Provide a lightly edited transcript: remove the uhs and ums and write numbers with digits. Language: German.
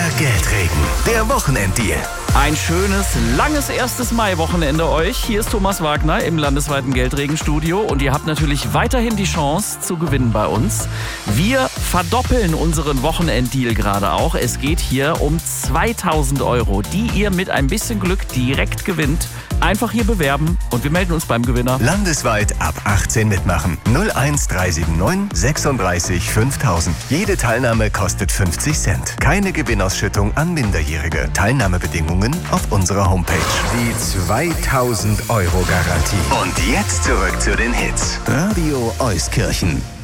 Geldregen, der Wochenenddeal. Ein schönes, langes 1. Mai-Wochenende euch. Hier ist Thomas Wagner im landesweiten Geldregenstudio und ihr habt natürlich weiterhin die Chance zu gewinnen bei uns. Wir verdoppeln unseren Wochenenddeal gerade auch. Es geht hier um 2000 €, die ihr mit ein bisschen Glück direkt gewinnt. Einfach hier bewerben und wir melden uns beim Gewinner. Landesweit ab 18 mitmachen. 01379 36 5000. Jede Teilnahme kostet 50 Cent. Keine Gewinnausschüttung an Minderjährige. Teilnahmebedingungen auf unserer Homepage. Die 2000 € Garantie. Und jetzt zurück zu den Hits. Radio Euskirchen.